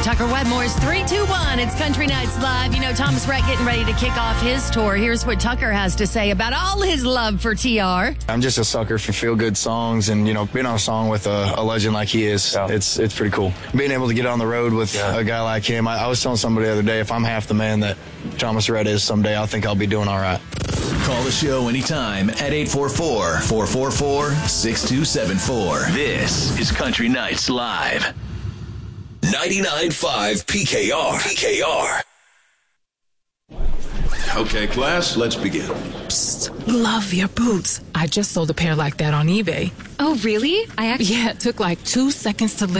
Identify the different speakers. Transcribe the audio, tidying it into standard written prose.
Speaker 1: Tucker Wedmore's 3-2-1. It's Country Nights Live. You know, Thomas Rhett getting ready to kick off his tour. Here's what Tucker has to say about all his love for TR.
Speaker 2: I'm just a sucker for feel-good songs, and, you know, being on a song with a legend like he is, it's pretty cool. Being able to get on the road with a guy like him. I was telling somebody the other day, if I'm half the man that Thomas Rhett is someday, I think I'll be doing all right.
Speaker 3: Call the show anytime at 844-444-6274. This is Country Nights Live.
Speaker 4: 99.5 PKR.
Speaker 5: Okay, class, let's begin.
Speaker 6: Psst, love your boots. I just sold a pair like that on eBay.
Speaker 7: Oh, really?
Speaker 6: Yeah, it took like 2 seconds to